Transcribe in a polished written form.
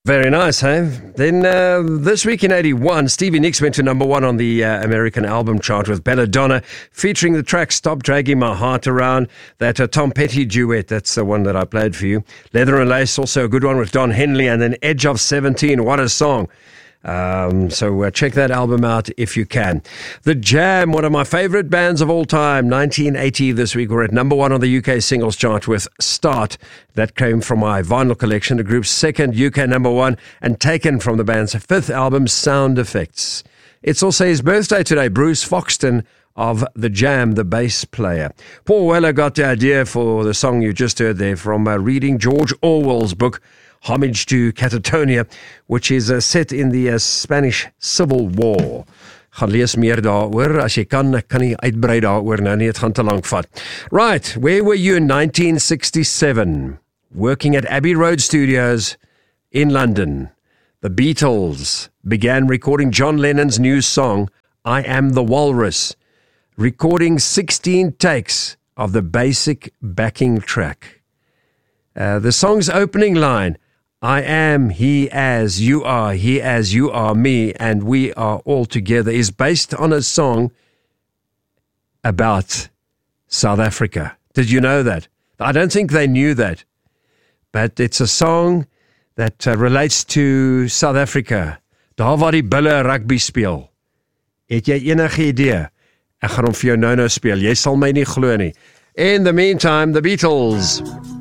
Very nice, hey? Then this week in 81, Stevie Nicks went to number one on the American album chart with Belladonna, featuring the track Stop Dragging My Heart Around, that Tom Petty duet. That's the one that I played for you. Leather and Lace, also a good one with Don Henley, and then Edge of 17. What a song. So check that album out if you can. The Jam, one of my favorite bands of all time, 1980 this week, were at number one on the UK singles chart with Start. That came from my vinyl collection, the group's second UK number one, and taken from the band's fifth album, Sound Effects. It's also his birthday today. Bruce Foxton of The Jam, the bass player. Paul Weller got the idea for the song you just heard there from reading George Orwell's book, Homage to Catatonia, which is set in the Spanish Civil War. Gaan lees meer daaroor as jy kan. Ek kan nie uitbrei daaroor nou nie, het gaan te lank vat. Right, where were you in 1967? Working at Abbey Road Studios in London. The Beatles began recording John Lennon's new song, I Am the Walrus, recording 16 takes of the basic backing track. The song's opening line, I am he as you are me, and we are all together, is based on a song about South Africa. Did you know that? I don't think they knew that. But it's a song that relates to South Africa. Daar waar die bulle rugby speel. Het jy enige idee? Ek gaan hom vir jou nou speel. Jy sal my nie glo nie. In the meantime, the Beatles.